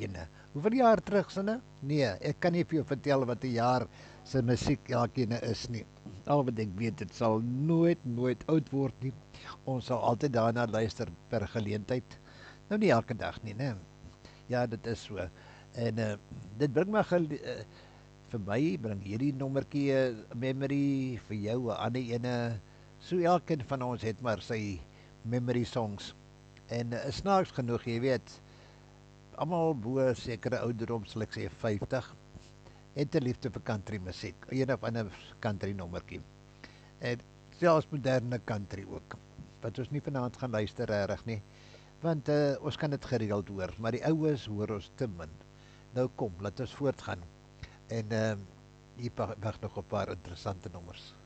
ene. Hoeveel jaar terug sinne? Nee, ek kan nie vir jou vertel wat 'n jaar se musiek elkene is nie. Al wat ek weet, dit sal nooit oud word nie. Ons sal altyd daarna luister per geleentheid. Nou nie elke dag nie, né? Ja, dit is so. En dit bring my vir my bring hierdie nommertjie 'n memory, vir jou 'n ander ene. So elkeen van ons het maar sy memory songs. En snaaks genoeg, jy weet, almal bo sekere ouderdom, sal ek sê 50, het 'n liefde vir country musiek, een of ander country nommertjie. En selfs moderne country ook. Wat ons nie vanaand gaan luister regtig nie, want ons kan dit gereeld hoor, maar die oues hoor ons te min. Nou kom, laat ons voortgaan. En hier wag nog 'n paar interessante nommers.